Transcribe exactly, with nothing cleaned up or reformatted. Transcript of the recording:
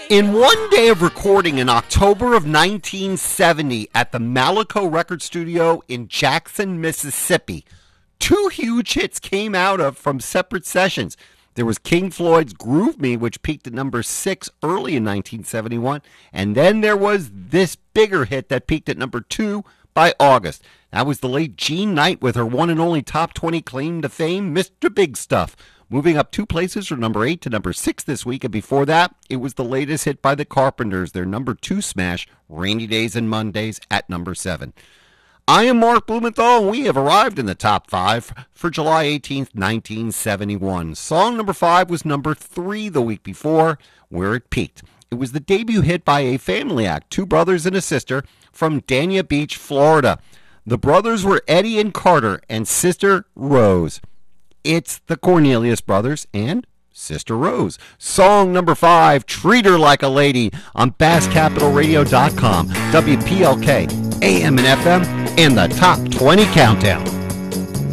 In one day of recording in October of nineteen seventy at the Malaco Record Studio in Jackson, Mississippi, two huge hits came out of from separate sessions. There was King Floyd's Groove Me, which peaked at number six early in nineteen seventy-one, and then there was this bigger hit that peaked at number two by August. That was the late Jean Knight with her one and only top twenty claim to fame, Mister Big Stuff, moving up two places from number eight to number six this week. And before that, it was the latest hit by the Carpenters, their number two smash, Rainy Days and Mondays, at number seven. I am Mark Blumenthal, and we have arrived in the top five for July eighteenth, nineteen seventy-one. Song number five was number three the week before, where it peaked. It was the debut hit by a family act, two brothers and a sister, from Dania Beach, Florida. The brothers were Eddie and Carter, and sister Rose. It's the Cornelius Brothers and Sister Rose. Song number five, Treat Her Like a Lady, on Bass Capital Radio dot com, W P L K, A M and F M, and the Top twenty Countdown.